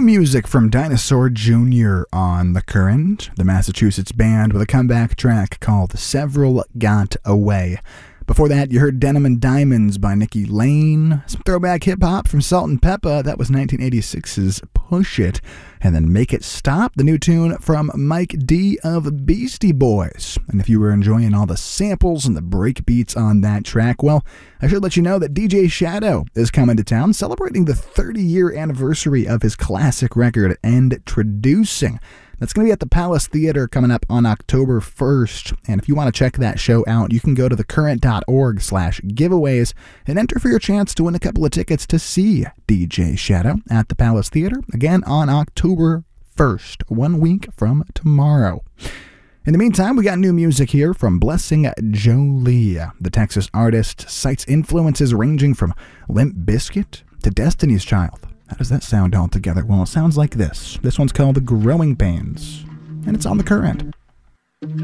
music from Dinosaur Jr. on The Current, the Massachusetts band with a comeback track called Several Got Away. Before that, you heard Denim and Diamonds by Nikki Lane, some throwback hip-hop from Salt and Peppa, that was 1986's Push It, and then Make It Stop, the new tune from Mike D of Beastie Boys. And if you were enjoying all the samples and the break beats on that track, well, I should let you know that DJ Shadow is coming to town, celebrating the 30-year anniversary of his classic record, Introducing. That's going to be at the Palace Theater coming up on October 1st. And if you want to check that show out, you can go to thecurrent.org/giveaways and enter for your chance to win a couple of tickets to see DJ Shadow at the Palace Theater, again on October 1st, 1 week from tomorrow. In the meantime, we got new music here from Blessing Jolie. The Texas artist cites influences ranging from Limp Bizkit to Destiny's Child. How does that sound all together? Well, it sounds like this. This one's called The Growing Pains, and it's on The Current.